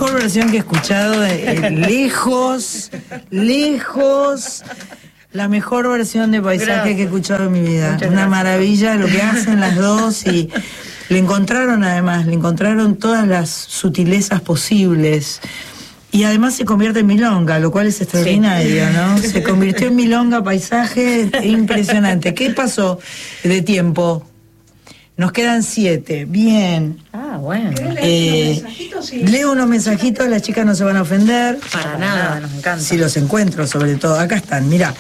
mejor versión que he escuchado, lejos, la mejor versión de Paisaje que he escuchado en mi vida. Muchas Una gracias. maravilla lo que hacen las dos, y le encontraron todas las sutilezas posibles. Y además se convierte en milonga, lo cual es extraordinario, sí. ¿No? Se convirtió en milonga, Paisaje, impresionante. ¿Qué pasó de tiempo? Nos quedan 7. Bien. Bueno. Leo unos mensajitos, las chicas no se van a ofender. Para nada, nos encanta. Si los encuentro, sobre todo. Acá están, mirá.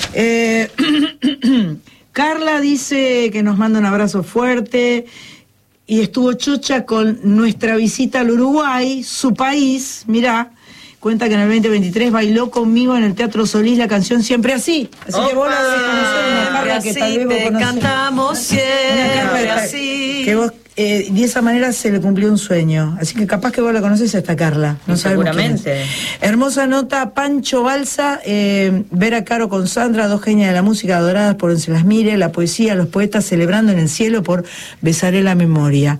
Carla dice que nos manda un abrazo fuerte. Y estuvo chocha con nuestra visita al Uruguay, su país, mirá. Cuenta que en el 2023 bailó conmigo en el Teatro Solís la canción Siempre Así. Así que vos la debes conocer, una Carla que tal vez vos conocés. Cantamos siempre así. Que vos, de esa manera se le cumplió un sueño. Así que capaz que vos la conocés a esta Carla. No seguramente. Hermosa nota, Pancho Balsa, ver a Caro con Sandra, dos genias de la música adoradas por donde se las mire, la poesía, los poetas celebrando en el cielo por Besaré la memoria.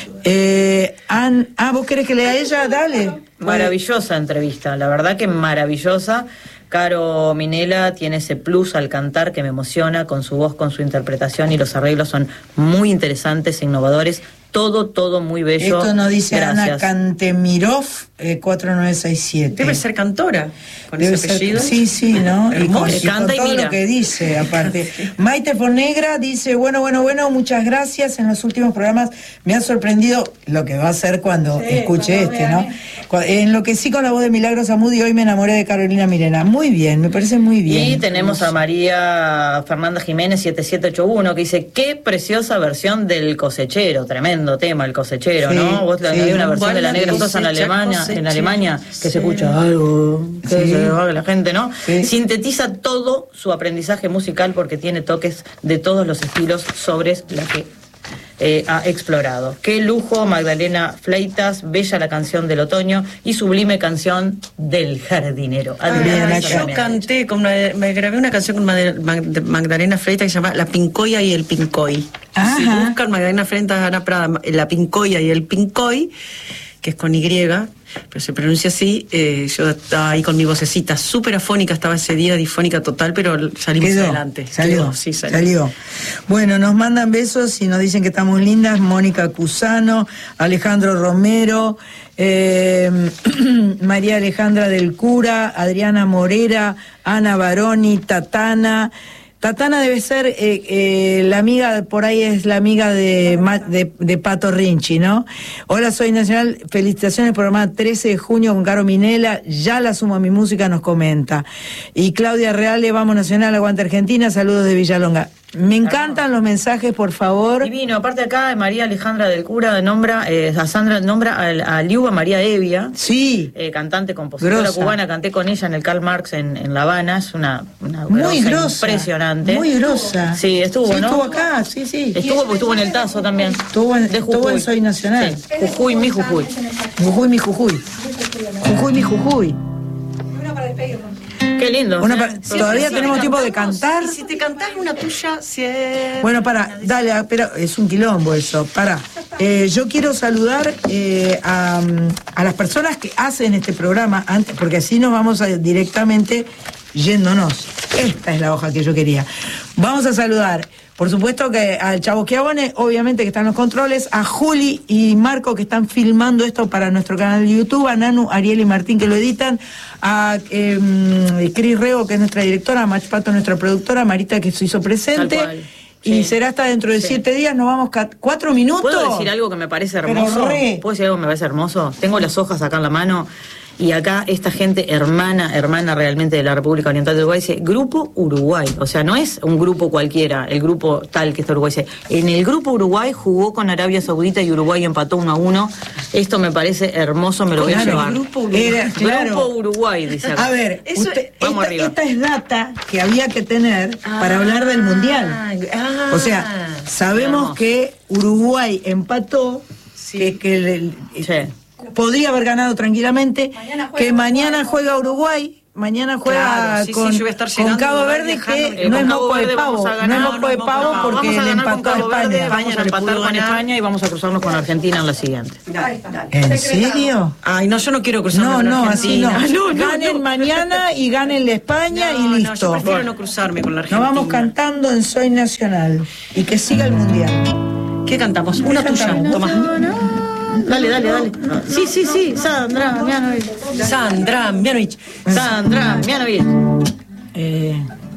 ¿Vos querés que lea a ella? Dale. Maravillosa entrevista, la verdad que maravillosa. Caro Minella tiene ese plus al cantar que me emociona, con su voz, con su interpretación, y los arreglos son muy interesantes e innovadores. Todo muy bello. Esto nos dice Gracias. Ana Cantemirov, 4967. Debe ser cantora, con ese apellido. Sí, ¿no? Y con canta y todo mira lo que dice, aparte. Maite Fonegra dice, bueno, muchas gracias. En los últimos programas me ha sorprendido lo que va a hacer cuando escuche ¿no? Enloquecí con la voz de Milagros Amud y hoy me enamoré de Carolina Mirena. Muy bien, me parece muy bien. Y tenemos a María Fernanda Jiménez 7781 que dice, qué preciosa versión del Cosechero, tremendo tema El Cosechero, ¿no? Vos hay una versión de La Negra Sosa en Alemania que se escucha algo, que se va la gente, ¿no? Sí. Sintetiza todo su aprendizaje musical porque tiene toques de todos los estilos sobre la que ha explorado. Qué lujo, Magdalena Fleitas, bella la canción del otoño y sublime canción del jardinero. Yo canté, me grabé una canción con Magdalena Fleitas que se llama La Pincoya y el Pincoy. Ajá. Si buscan Magdalena Fleitas, Ana Prada, La Pincoya y el Pincoy, que es con Y, pero se pronuncia así. Yo estaba ahí con mi vocecita súper afónica, estaba ese día difónica total, pero salimos adelante. Salió. Bueno, nos mandan besos y nos dicen que estamos lindas. Mónica Cusano, Alejandro Romero, María Alejandra del Cura, Adriana Morera, Ana Baroni, Tatana debe ser la amiga, por ahí es la amiga de Pato Rinchi, ¿no? Hola, soy Nacional, felicitaciones por el programa 13 de junio con Caro Minella, ya la sumo a mi música, nos comenta. Y Claudia Reale, vamos Nacional, aguante Argentina, saludos de Villalonga. Me encantan los mensajes, por favor. Divino, aparte acá María Alejandra del Cura nombra a Liuba María Evia, sí, cantante, compositora cubana, canté con ella en el Karl Marx en La Habana, es una muy grosa, impresionante. Muy grosa. Sí, estuvo, ¿no? Estuvo acá, sí. Estuvo en el Tazo también. Estuvo en Soy Nacional. Sí. Jujuy, mi Jujuy. Jujuy, mi Jujuy. Qué lindo. Todavía tenemos tiempo de cantar. Y si te cantás una tuya, Bueno, dale, pero es un quilombo eso. Yo quiero saludar a las personas que hacen este programa antes, porque así nos vamos directamente yéndonos. Esta es la hoja que yo quería. Vamos a saludar, por supuesto, que al Chavo Schiavone, obviamente que están los controles, a Juli y Marco que están filmando esto para nuestro canal de YouTube, a Nanu, Ariel y Martín que lo editan, a Cris Rego, que es nuestra directora, a Mach Pato, nuestra productora, Marita que se hizo presente. Y será hasta dentro de 7 días, nos vamos 4 minutos. ¿Puedo decir algo que me parece hermoso? ¿Puedo decir algo que me parece hermoso? Tengo las hojas acá en la mano. Y acá esta gente hermana realmente de la República Oriental del Uruguay dice Grupo Uruguay, o sea, no es un grupo cualquiera, el grupo tal que está Uruguay. Dice, en el Grupo Uruguay jugó con Arabia Saudita y Uruguay empató 1-1. Esto me parece hermoso, me lo voy a llevar. Grupo Uruguay. Grupo Uruguay, dice acá. A ver, vamos arriba. Esta es data que había que tener para hablar del Mundial. O sea, sabemos que Uruguay empató, que podría haber ganado tranquilamente, mañana juega Uruguay, mañana juega Claro, sí, con, sí, yo voy a estar con llegando, Cabo voy Verde, viajando, que no es moco de pavo, no es moco de pavo porque vamos a le ganar con empató a Cabo Verde, España. vamos a empatar con España y vamos a cruzarnos con Argentina en la siguiente. ¿En serio? Ay, no, yo no quiero cruzarme No, con no, así Argentina. no. Ganen mañana y ganen la España y listo. No, yo prefiero no cruzarme con la Argentina. Nos vamos cantando en Soy Nacional y que siga el Mundial. ¿Qué cantamos? Una tuya, toma. Dale. Sí, Sandra Mianovich. Sandra Mianovich. Sandra Mianovich.